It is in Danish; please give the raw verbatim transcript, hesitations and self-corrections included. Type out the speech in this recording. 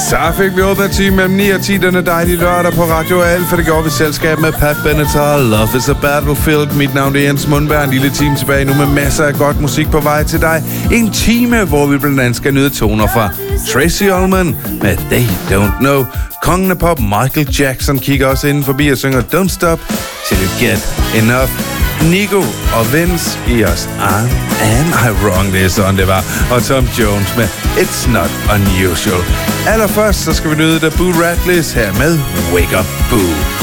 Så fik vi åbnet time mellem ni og ti denne dejlige lørdag på Radio Alfa. Det gjorde vi selskab med Pat Benatar. Love is a Battlefield. Mit navn er Jens Mundberg. En lille time tilbage nu med masser af godt musik på vej til dig. En time, hvor vi blandt andet skal nyde toner fra Tracy Ullman med They Don't Know. Kongen af pop Michael Jackson kigger også inden forbi og synger Don't Stop Till You Get Enough. Nico og Vince i os Am I Wrong, det er sådan det var. Og Tom Jones med It's Not Unusual. Allerførst så skal vi nyde The Boo Radleys her med Wake Up Boo.